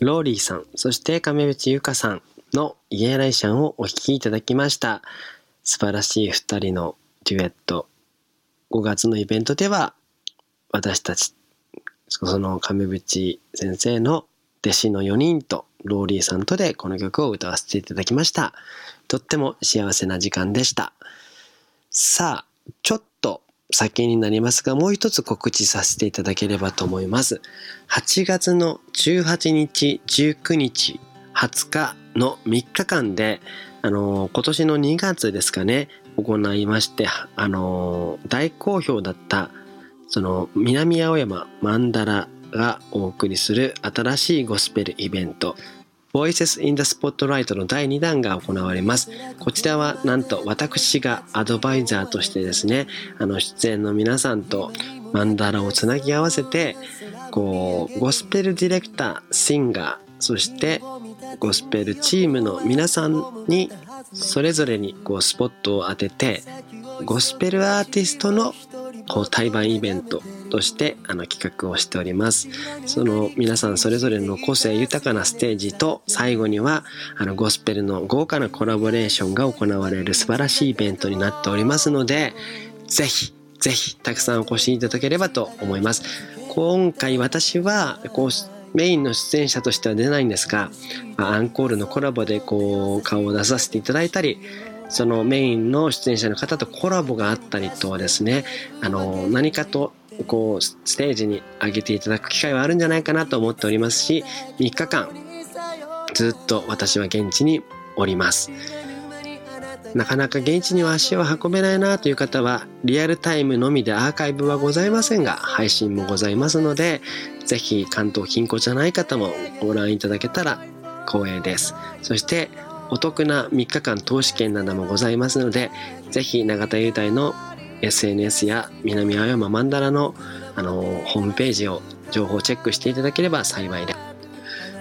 ローリーさん、そして亀渕ゆかさんのイエライシャンをお聴きいただきました。素晴らしい2人のデュエット。5月のイベントでは私たち、その亀渕先生の弟子の4人とローリーさんとでこの曲を歌わせていただきました。とっても幸せな時間でした。さあ、ちょっと先になりますが、もう一つ告知させていただければと思います。8月の18日、19日、20日の3日間で、今年の2月ですかね、行いまして、大好評だった、その南青山マンダラがお送りする新しいゴスペルイベント、Voices in the Spotlight の第2弾が行われます。こちらはなんと私がアドバイザーとしてですね、出演の皆さんとマンダラをつなぎ合わせて、ゴスペルディレクター、シンガー、そしてゴスペルチームの皆さんにそれぞれにスポットを当てて、ゴスペルアーティストの対バンイベントとして企画をしております。その皆さんそれぞれの個性豊かなステージと、最後にはゴスペルの豪華なコラボレーションが行われる素晴らしいイベントになっておりますので、ぜひぜひたくさんお越しいただければと思います。今回私はメインの出演者としては出ないんですが、アンコールのコラボで顔を出させていただいたり、そのメインの出演者の方とコラボがあったりとですね、何かとステージに上げていただく機会はあるんじゃないかなと思っておりますし、3日間ずっと私は現地におります。なかなか現地には足を運べないなという方は、リアルタイムのみでアーカイブはございませんが、配信もございますので、ぜひ関東近郊じゃない方もご覧いただけたら光栄です。そしてお得な3日間投資券などもございますので、ぜひ永田優太の SNS や南青山マンダラのホームページを情報チェックしていただければ幸いです。